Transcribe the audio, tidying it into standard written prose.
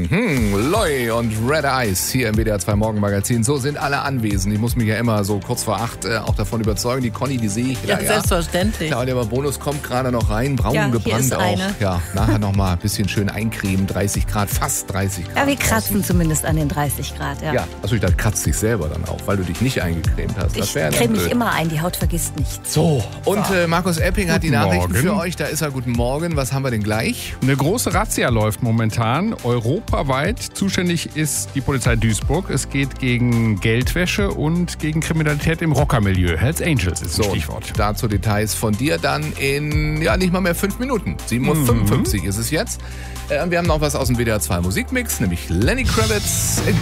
Loy und Red Eyes hier im WDR 2 Morgenmagazin. So sind alle anwesend. Ich muss mich ja immer so kurz vor 8 auch davon überzeugen. Die Conny, die sehe ich wieder. Ja, selbstverständlich. Ja, der Bonus kommt gerade noch rein. Braun gebrannt auch. Eine. Ja, nachher noch mal ein bisschen schön eincremen. 30 Grad, fast 30 Grad. Ja, wir kratzen zumindest an den 30 Grad. Ja, also ich dachte, kratzt dich selber dann auch, weil du dich nicht eingecremt hast. Ich creme mich immer ein. Die Haut vergisst nichts. So, und Markus Epping hat die Nachrichten für euch. Da ist er. Guten Morgen. Was haben wir denn gleich? Eine große Razzia läuft momentan. Europaweit zuständig ist die Polizei Duisburg. Es geht gegen Geldwäsche und gegen Kriminalität im Rockermilieu. Hells Angels ist das Stichwort. Dazu Details von dir dann in, nicht mal mehr 5 Minuten. 7:55 Uhr ist es jetzt. Wir haben noch was aus dem WDR 2 Musikmix, nämlich Lenny Kravitz, A